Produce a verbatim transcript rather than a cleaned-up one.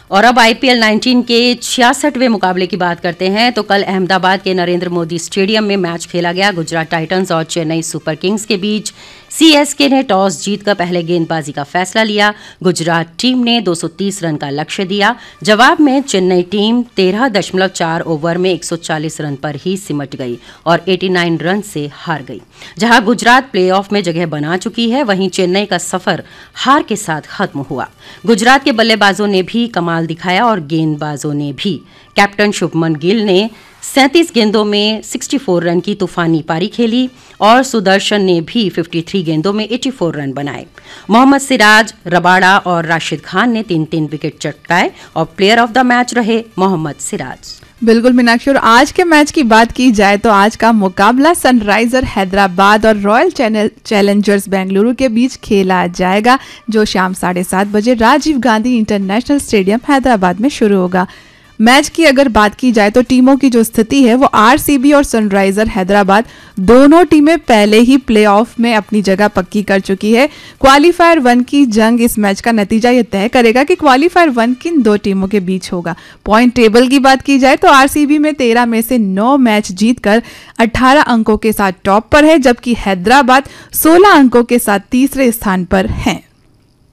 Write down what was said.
और अब आईपीएल उन्नीस के छियासठवें मुकाबले की बात करते हैं तो कल अहमदाबाद के नरेंद्र मोदी स्टेडियम में मैच खेला गया। गुजरात टाइटंस और चेन्नई सुपर किंग्स के बीच सीएसके ने टॉस जीतकर पहले गेंदबाजी का फैसला लिया। गुजरात टीम ने दो सौ तीस रन का लक्ष्य दिया। जवाब में चेन्नई टीम तेरह दशमलव चार ओवर में एक सौ चालीस रन पर ही सिमट गई और नवासी रन से हार गई। जहां गुजरात प्लेऑफ में जगह बना चुकी है, वहीं चेन्नई का सफर हार के साथ खत्म हुआ। गुजरात के बल्लेबाजों ने भी कमाल दिखाया और गेंदबाजों ने भी। कैप्टन शुभमन गिल ने सैंतीस गेंदों में चौंसठ रन की तूफानी पारी खेली और सुदर्शन ने भी तिरेपन गेंदों में चौरासी रन बनाए। मोहम्मद सिराज, रबाड़ा और राशिद खान ने तीन तीन विकेट चटकाए और प्लेयर ऑफ द मैच रहे मोहम्मद सिराज। बिल्कुल मीनाक्षी, और आज के मैच की बात की जाए तो आज का मुकाबला सनराइजर हैदराबाद और रॉयल चैलेंजर्स बेंगलुरु के बीच खेला जाएगा, जो शाम साढ़े सात बजे राजीव गांधी इंटरनेशनल स्टेडियम हैदराबाद में शुरू होगा। मैच की अगर बात की जाए तो टीमों की जो स्थिति है वो आरसीबी और सनराइजर हैदराबाद दोनों टीमें पहले ही प्लेऑफ में अपनी जगह पक्की कर चुकी है। क्वालीफायर वन की जंग इस मैच का नतीजा ये तय करेगा कि क्वालीफायर वन किन दो टीमों के बीच होगा। पॉइंट टेबल की बात की जाए तो आरसीबी में तेरह में से नौ मैच जीतकर अठारह अंकों के साथ टॉप पर है, जबकि हैदराबाद सोलह अंकों के साथ तीसरे स्थान पर है।